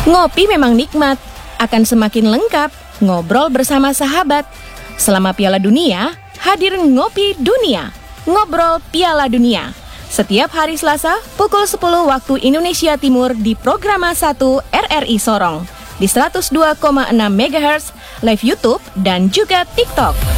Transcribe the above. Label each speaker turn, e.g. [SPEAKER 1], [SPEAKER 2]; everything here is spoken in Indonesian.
[SPEAKER 1] Ngopi memang nikmat, akan semakin lengkap ngobrol bersama sahabat. Selama Piala Dunia, hadir Ngopi Dunia, Ngobrol Piala Dunia. Setiap hari Selasa, pukul 10 waktu Indonesia Timur di Programa 1 RRI Sorong, di 102,6 MHz, live YouTube dan juga TikTok.